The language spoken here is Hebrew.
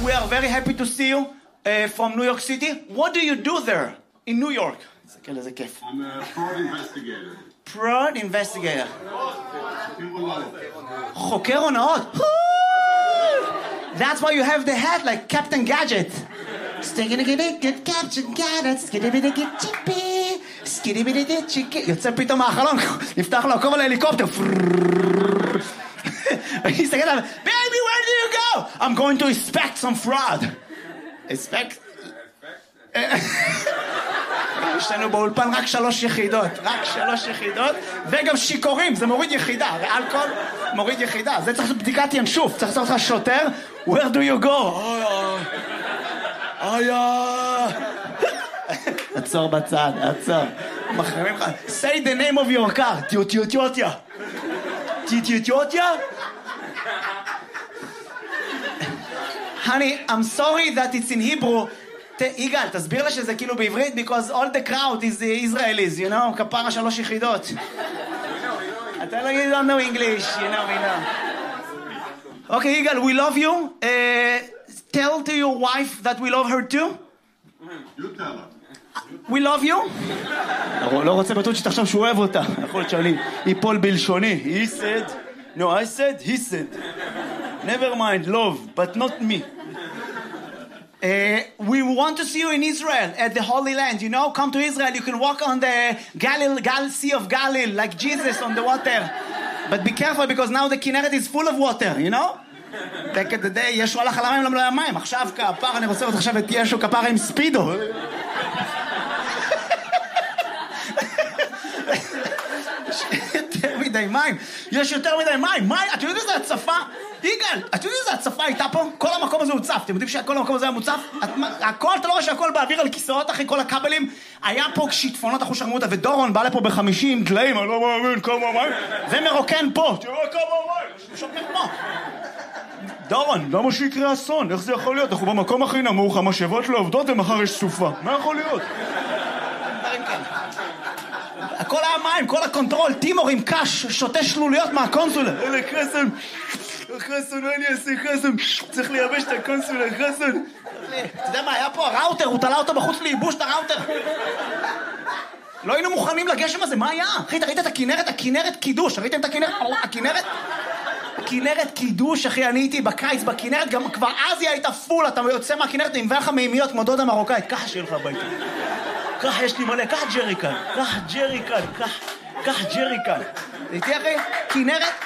we are very happy to see you from New York City. What do you do there in New York? תסתכל איזה כיף. I'm a fraud investigator. Fraud investigator. חוקר הונאות. That's why you have the hat like Captain Gadget. יוצא פתאום מהחלון, נפתח לו עקוב על ההליקופטר. יסתכל עליו, baby, where do you go? I'm going to inspect some fraud. inspect? יש לנו באולפן רק 3 יחידות, וגם שיקורים, זה מוריד יחידה, ואלכוהול מוריד יחידה, זה צריך לעשות בדיקת ינשוף, צריך לעשות לך שוטר, where do you go? עצור בצד, עצור, מחרימים לך, say the name of your car, טיוטיוטיוטיה, honey, I'm sorry that it's in Hebrew, יגאל, תסביר לה שזה כאילו בעברית, because all the crowd is Israelis, you know, כפרה 3 יחידות. אתה לא you don't know English, you know, we know. Okay, יגאל, we love you. Tell to your wife that we love her too. You tell her. We love you. לא רוצה בטוח שתחשוב שהוא אוהב אותה. יכול להיות שאני ייפול בלשוני. He said, no, I said, he said. Never mind, love, but not me. We want to see you in Israel at the Holy Land, you know, come to Israel, you can walk on the Sea of Galilee like Jesus on the water, but be careful because now the Kinneret is full of water, you know. Back at the day, ישו הלך על המים, לא למים, עכשיו כפר, אני רוצה לראות עכשיו את ישו כפר עם ספידו. יש יותר מדי מים, אתה יודע איזה הצפה? יגאל, אתה יודע איזה הצפה הייתה פה? כל המקום הזה הוצף, אתם יודעים שכל המקום הזה היה מוצף? הכל, אתה לא רואה שהכל באוויר על כיסאות אחרי כל הכבלים? היה פה שיטפונות אחוז שרמותה, ודורון בא לפה ב50 דליים, אני לא מאמין, כמה מים, ומרוקן פה, תראה כמה מים, משוקר פה. דורון, למה שיקרה אסון? איך זה יכול להיות? אנחנו במקום הכי נמוך, המשאבות לא עובדות ומחר יש סופה. מה יכול להיות? הכל היה מים, כל הקונטרול, טימור עם קש, שותה שלוליות מהקונסולה. אלה חסן, מה אני אעשה חסן? צריך לייבש את הקונסולה, חסן. אתה יודע מה, היה פה הראוטר, הוא תלה אותו בחוץ לייבוש את הראוטר. לא היינו מוכנים לגשם הזה, מה היה? אחי, ראית את הכינרת קידוש, ראיתם את הכינרת? הכינרת קידוש, אחי, אני הייתי בקיץ בכינרת, גם כבר אז היא הייתה פול, אתה יוצא מהכינרת עם לך מימיות כמו דודה מרוקאית, ככה שיהיה לך הביתה. ככה יש לי מלא, ככה ג'ריקן, קח ג'ריקן. איתי אחי, כינרת